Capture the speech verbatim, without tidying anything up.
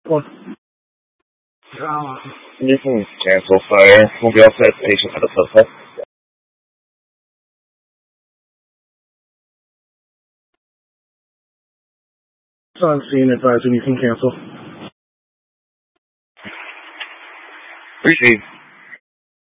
One. You can cancel fire. We'll be all set. Patient at the suspect. So I'm seeing advising you can cancel. Receive.